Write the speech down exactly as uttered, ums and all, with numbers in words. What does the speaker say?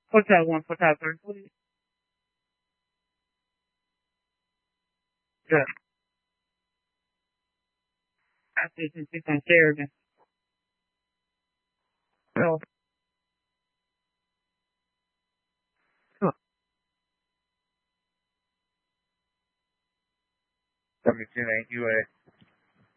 Hotel one, Hotel three, please. Yeah. I see since it's on Sheridan. Oh, huh. seventy-two, U A.